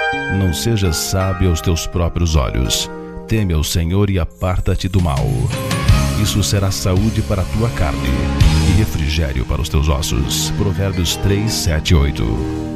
Não sejas sábio aos teus próprios olhos. Teme ao Senhor e aparta-te do mal. Isso será saúde para a tua carne e refrigério para os teus ossos. Provérbios 3, 7, 8.